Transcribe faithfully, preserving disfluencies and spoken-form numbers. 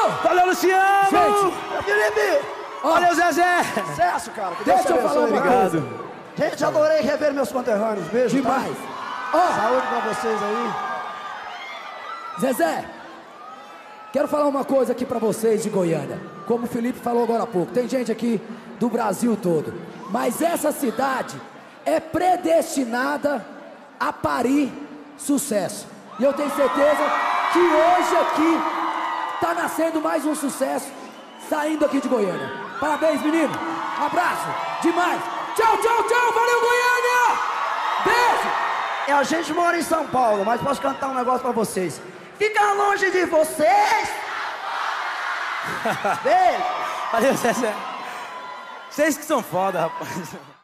Valeu, Luciano! Gente! Felipe! Valeu, Zezé! Sucesso, cara! Que Deixa Deus eu falar uma coisa. Obrigado. Gente, adorei rever meus conterrâneos. Beijo, Demais. tá? Ó, Saúde pra vocês aí. Zezé, quero falar uma coisa aqui pra vocês de Goiânia. Como o Felipe falou agora há pouco, tem gente aqui do Brasil todo. Mas essa cidade é predestinada a parir sucesso. E eu tenho certeza que hoje aqui tá nascendo mais um sucesso saindo aqui de Goiânia. Parabéns, menino. Abraço. Demais. Tchau, tchau, tchau. Valeu, Goiânia. Beijo. É, a gente mora em São Paulo, mas posso cantar um negócio pra vocês. Fica longe de vocês! Beijo! Valeu, Zezé. Vocês que são foda, rapaz.